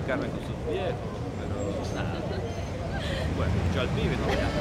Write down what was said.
comunicarme con sus viejos, pero nada. Bueno, yo al pibe no voy a